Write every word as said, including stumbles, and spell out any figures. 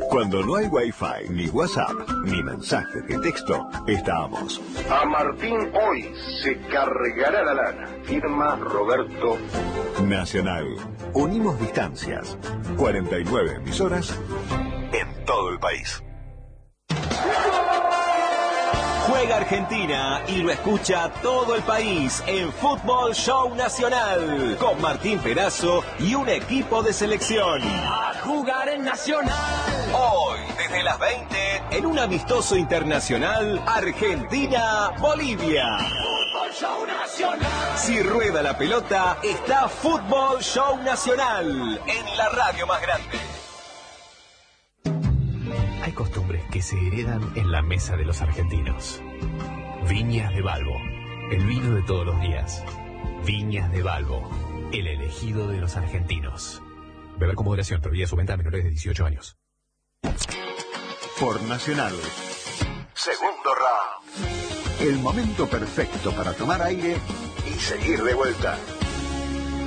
Cuando no hay Wi-Fi, ni WhatsApp, ni mensaje de texto, estamos. A Martín hoy se cargará la lana. Firma Roberto Nacional. Unimos distancias. cuarenta y nueve emisoras en todo el país. Juega Argentina y lo escucha todo el país en Fútbol Show Nacional con Martín Perazo y un equipo de selección. A jugar en Nacional. Hoy, desde las veinte, en un amistoso internacional, Argentina-Bolivia. Fútbol Show Nacional. Si rueda la pelota, está Fútbol Show Nacional en la radio más grande. Hay costumbres que se heredan en la mesa de los argentinos. Viñas de Balbo, el vino de todos los días. Viñas de Balbo, el elegido de los argentinos. Beber con moderación, prohibida su venta a menores de dieciocho años. Por Nacional. Segundo round. El momento perfecto para tomar aire y seguir de vuelta.